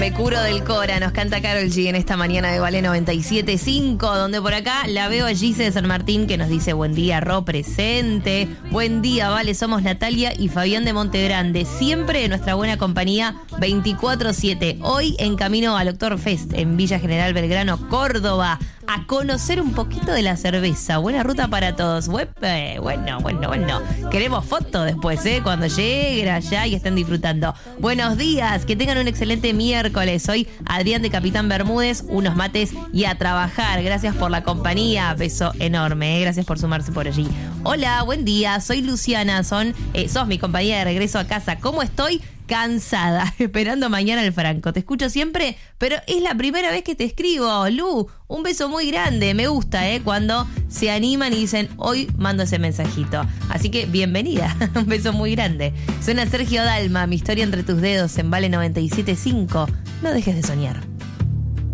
Me curo del Cora, nos canta Karol G en esta mañana de Vale 97.5, donde por acá la veo a Gise de San Martín que nos dice buen día, Ro presente. Buen día, Vale, somos Natalia y Fabián de Montegrande, siempre en nuestra buena compañía 24/7. Hoy en camino al Oktoberfest en Villa General Belgrano, Córdoba, a conocer un poquito de la cerveza. Buena ruta para todos. Bueno. Queremos fotos después, cuando lleguen allá y estén disfrutando. Buenos días, que tengan un excelente miércoles. Soy Adrián de Capitán Bermúdez, unos mates y a trabajar. Gracias por la compañía, beso enorme, gracias por sumarse por allí. Hola, buen día, soy Luciana, sos mi compañía de regreso a casa. ¿Cómo estoy? Cansada, esperando mañana el Franco. Te escucho siempre, pero es la primera vez que te escribo. Lu, un beso muy grande. Me gusta, cuando se animan y dicen, hoy mando ese mensajito. Así que bienvenida, un beso muy grande. Suena Sergio Dalma, Mi historia entre tus dedos en Vale 97.5. No dejes de soñar.